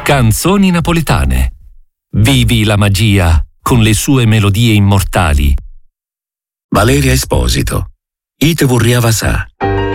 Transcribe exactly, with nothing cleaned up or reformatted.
Canzoni napoletane. Vivi la magia con le sue melodie immortali. Valeria Esposito. Ite vorriava sa.